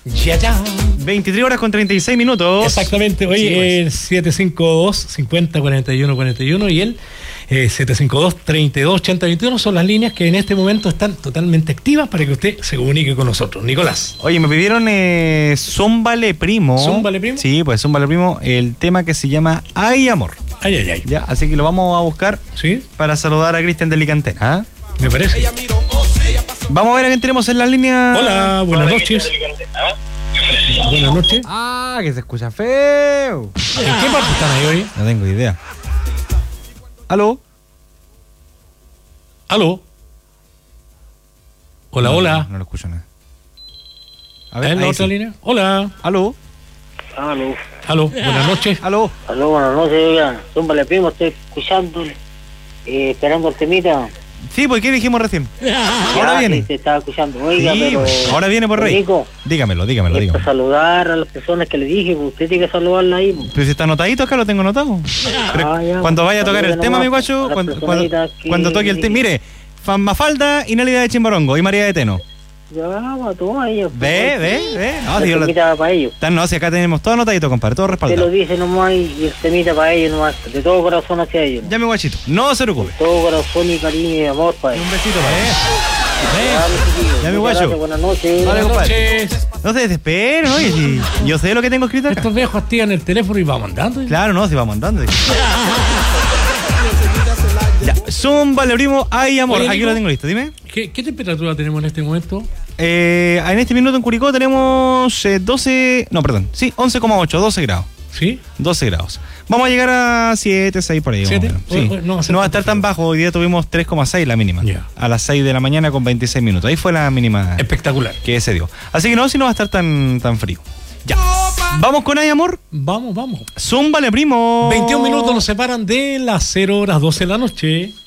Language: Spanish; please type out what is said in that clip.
Ya, ya. 23 horas con 36 minutos. Exactamente. Oye, el 752-50-41-41 y el 752-32-80-21 son las líneas que en este momento están totalmente activas para que usted se comunique con nosotros. Nicolás. Oye, me pidieron Zómbale Primo. ¿Zómbale Primo? Sí, pues Zómbale Primo, el tema que se llama Ay Amor. Ay, ay, ay. Ya, así que lo vamos a buscar, ¿sí?, para saludar a Cristian de Licantena. ¿Ah? Me parece. Vamos a ver a quién tenemos en la línea. Hola, buenas noches. Buenas noches. Ah, que se escucha feo. ¿En qué parte están ahí hoy? No tengo idea. ¿Aló? ¿Aló? Hola, No, hola. No lo escucho nada. A ¿En la ahí otra sí. línea? Hola. ¿Aló? Aló. Aló, buenas noches. ¿Aló? Aló, buenas noches, oiga. Zómbale Primo, estoy escuchando, esperando el temita. Sí, pues ¿qué dijimos recién? Ahora Ya, viene. sí, te estaba escuchando, oiga, Sí, pero... ahora viene por rey. Nico, Dígamelo. para saludar a las personas que le dije, pues usted tiene que saludarla ahí. Pues. Pero si está anotadito acá, lo tengo anotado. Pero Ya, cuando vaya a tocar el salude tema, nomás mi guacho, a las personitas que- cuando toque el tema, mire, Mafalda, Inálida de Chimbarongo y María de Teno. Ya, va, toma ellos. Ve. No, el si temita para ellos. no, si acá tenemos todo anotadito, compadre, todo Usted respaldado. lo dice nomás y el temita para ellos nomás, de todo corazón hacia ellos. Ya, mi guachito, no se preocupe. Todo corazón y cariño y amor para ellos. Un besito para él. Dale, chiquillos. Ya, mi Muchas guacho. gracias, buenas noches. Vale, Buenas compadre. noches. No se desesperen, oye, si yo sé lo que tengo escrito acá. Estos viejos activan el teléfono y vamos andando. Claro, no, si vamos andando. Ya, Zómbale Primo, Ay Amor. Oye, Aquí Nico. lo tengo listo, dime. ¿Qué temperatura tenemos en este momento? En este minuto en Curicó tenemos 11,8, 12 grados. ¿Sí? 12 grados. Vamos a llegar a 7, 6 por ahí. ¿7? Más o menos. Sí. No va a ser No va a tanto estar tan frío. bajo. Hoy día tuvimos 3,6 la mínima. Ya. A las 6 de la mañana con 26 minutos. Ahí fue la mínima Espectacular. que se dio. Así que no, si no va a estar tan frío. Ya. Vamos con Ay Amor. Vamos. Zómbale Primo. 21 minutos nos separan de las 0 horas 12 de la noche.